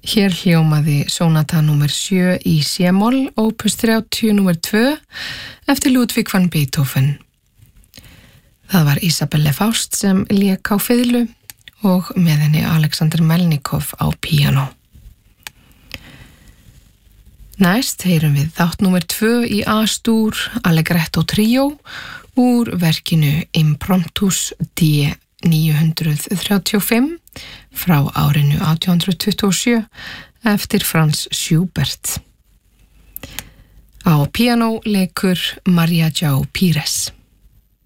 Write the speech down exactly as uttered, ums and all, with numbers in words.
Hér hljómaði sonata númer sjö í C-moll, opus þrjátíu númer tvö, eftir Ludwig van Beethoven. Það var Isabelle Faust sem lék á fiðlu og með henni Alexander Melnikov á píanó. Næst heyrum við þátt númer tvö í A-stúr Allegretto tríó úr verkinu Impromptus D níu hundruð þrjátíu og fimm frá árinu átján hundrað tuttugu og sjö eftir Franz Schubert. Á píanó leikur Maria João Pires.